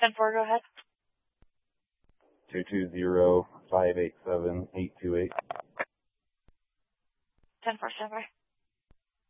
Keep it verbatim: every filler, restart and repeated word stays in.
ten four, go ahead. two two zero, five eight seven, eight two eight. ten four, stand by.